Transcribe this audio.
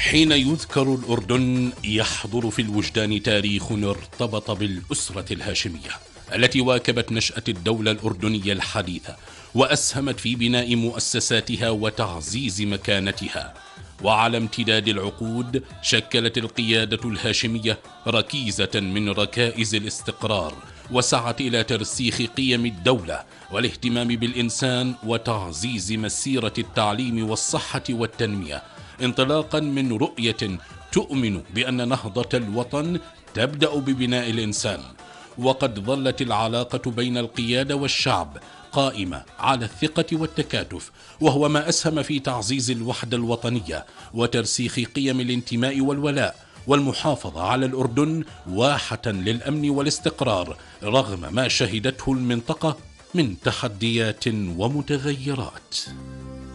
حين يذكر الأردن يحضر في الوجدان تاريخ ارتبط بالأسرة الهاشمية التي واكبت نشأة الدولة الأردنية الحديثة وأسهمت في بناء مؤسساتها وتعزيز مكانتها. وعلى امتداد العقود شكلت القيادة الهاشمية ركيزة من ركائز الاستقرار، وسعت إلى ترسيخ قيم الدولة والاهتمام بالإنسان وتعزيز مسيرة التعليم والصحة والتنمية، انطلاقا من رؤية تؤمن بأن نهضة الوطن تبدأ ببناء الإنسان. وقد ظلت العلاقة بين القيادة والشعب قائمة على الثقة والتكاتف، وهو ما أسهم في تعزيز الوحدة الوطنية وترسيخ قيم الانتماء والولاء، والمحافظة على الأردن واحة للأمن والاستقرار رغم ما شهدته المنطقة من تحديات ومتغيرات.